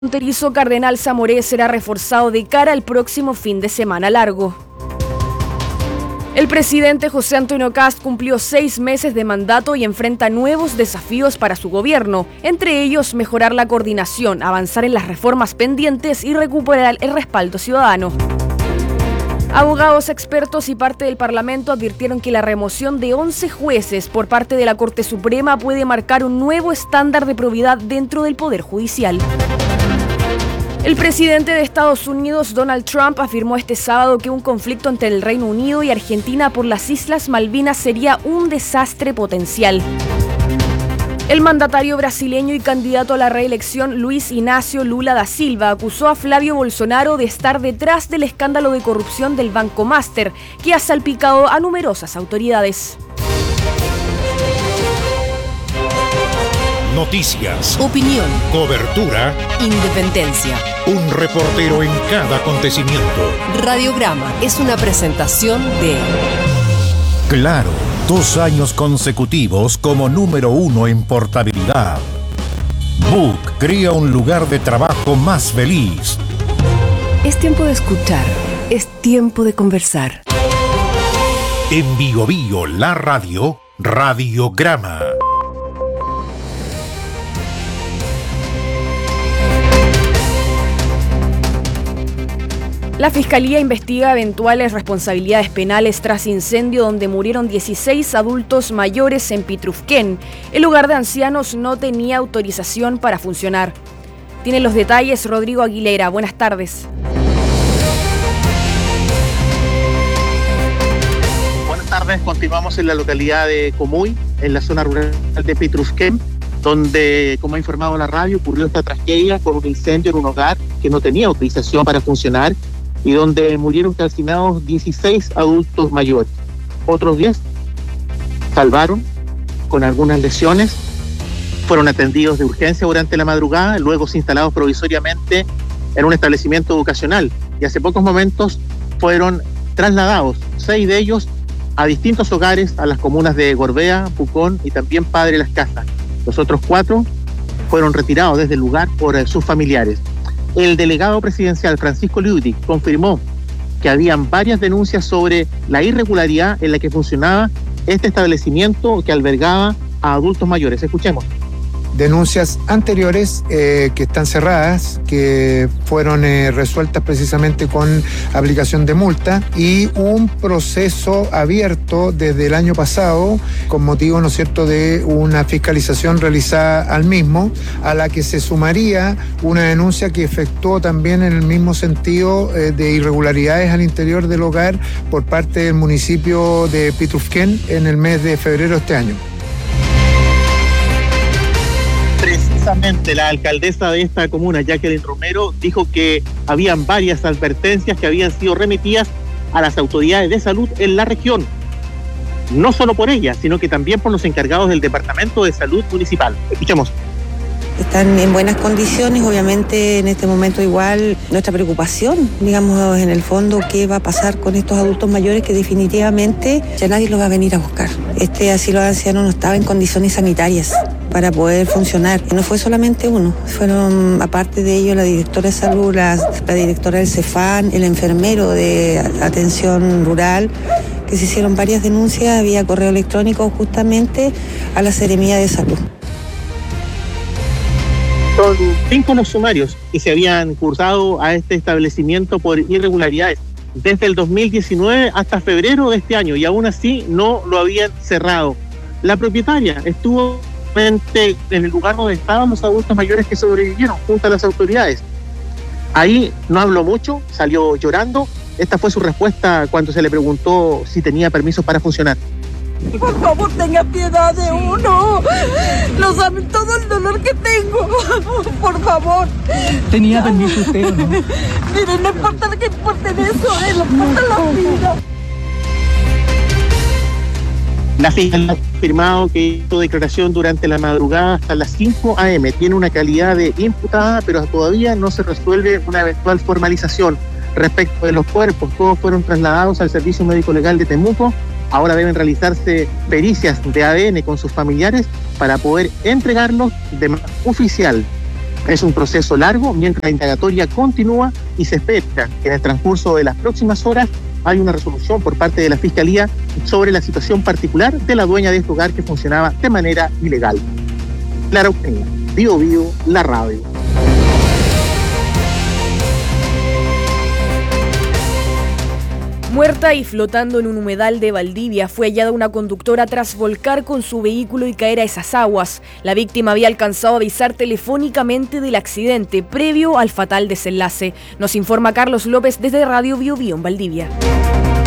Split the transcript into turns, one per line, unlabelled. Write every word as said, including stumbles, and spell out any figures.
Fronterizo Cardenal Zamoré será reforzado de cara al próximo fin de semana largo. El presidente José Antonio Kast cumplió seis meses de mandato y enfrenta nuevos desafíos para su gobierno, entre ellos mejorar la coordinación, avanzar en las reformas pendientes y recuperar el respaldo ciudadano. Abogados, expertos y parte del Parlamento advirtieron que la remoción de once jueces por parte de la Corte Suprema puede marcar un nuevo estándar de probidad dentro del Poder Judicial. El presidente de Estados Unidos, Donald Trump, afirmó este sábado que un conflicto entre el Reino Unido y Argentina por las Islas Malvinas sería un desastre potencial. El mandatario brasileño y candidato a la reelección, Luis Inácio Lula da Silva, acusó a Flavio Bolsonaro de estar detrás del escándalo de corrupción del Banco Master, que ha salpicado a numerosas autoridades.
Noticias,
opinión,
cobertura,
independencia.
Un reportero en cada acontecimiento.
Radiograma es una presentación de
Claro, dos años consecutivos como número uno en portabilidad. Book crea un lugar de trabajo más feliz.
Es tiempo de escuchar, es tiempo de conversar.
En Bio Bio, la radio, Radiograma.
La Fiscalía investiga eventuales responsabilidades penales tras incendio donde murieron dieciséis adultos mayores en Pitrufquén. El hogar de ancianos no tenía autorización para funcionar. Tiene los detalles Rodrigo Aguilera. Buenas tardes.
Buenas tardes. Continuamos en la localidad de Comuy, en la zona rural de Pitrufquén, donde, como ha informado la radio, ocurrió esta tragedia con un incendio en un hogar que no tenía autorización para funcionar y donde murieron calcinados dieciséis adultos mayores. Otros diez salvaron con algunas lesiones, fueron atendidos de urgencia durante la madrugada, luego instalados provisoriamente en un establecimiento educacional y hace pocos momentos fueron trasladados, seis de ellos a distintos hogares, a las comunas de Gorbea, Pucón y también Padre Las Casas. Los otros cuatro fueron retirados desde el lugar por eh, sus familiares. El delegado presidencial Francisco Liuti confirmó que habían varias denuncias sobre la irregularidad en la que funcionaba este establecimiento que albergaba a adultos mayores. Escuchemos.
Denuncias anteriores eh, que están cerradas, que fueron eh, resueltas precisamente con aplicación de multa, y un proceso abierto desde el año pasado con motivo, ¿no es cierto?, de una fiscalización realizada al mismo, a la que se sumaría una denuncia que efectuó también en el mismo sentido eh, de irregularidades al interior del hogar por parte del municipio de Pitrufquén en el mes de febrero de este año.
Precisamente la alcaldesa de esta comuna, Jacqueline Romero, dijo que habían varias advertencias que habían sido remitidas a las autoridades de salud en la región. No solo por ella, sino que también por los encargados del Departamento de Salud Municipal. Escuchemos.
Están en buenas condiciones, obviamente en este momento igual nuestra preocupación, digamos, en el fondo, qué va a pasar con estos adultos mayores que definitivamente ya nadie los va a venir a buscar. Este asilo de ancianos no estaba en condiciones sanitarias para poder funcionar. Y no fue solamente uno, fueron aparte de ello la directora de salud, la, la directora del Cefán, el enfermero de atención rural, que se hicieron varias denuncias vía correo electrónico justamente a la Seremía de Salud.
Son cinco los sumarios que se habían cursado a este establecimiento por irregularidades desde el dos mil diecinueve hasta febrero de este año y aún así no lo habían cerrado. La propietaria estuvo en el lugar donde estaban los adultos mayores que sobrevivieron junto a las autoridades. Ahí no habló mucho, salió llorando. Esta fue su respuesta cuando se le preguntó si tenía permiso para funcionar.
Por favor, tenga piedad de uno. No saben todo el dolor que tengo. Por favor.
¿Tenía permiso usted o no?
Miren, no importa lo que importe de eso, eh, no importa la vida.
La fiscal ha afirmado que hizo declaración durante la madrugada hasta las cinco a eme. Tiene una calidad de imputada, pero todavía no se resuelve una eventual formalización respecto de los cuerpos. Todos fueron trasladados al Servicio Médico Legal de Temuco. Ahora deben realizarse pericias de A D N con sus familiares para poder entregarlos de manera oficial Es un proceso largo mientras la indagatoria continúa y se espera que en el transcurso de las próximas horas hay una resolución por parte de la Fiscalía sobre la situación particular de la dueña de este hogar que funcionaba de manera ilegal. Clara Ucteña, Bio Bio, la radio.
Muerta y flotando en un humedal de Valdivia fue hallada una conductora tras volcar con su vehículo y caer a esas aguas. La víctima había alcanzado a avisar telefónicamente del accidente previo al fatal desenlace. Nos informa Carlos López desde Radio Bio Bio en Valdivia.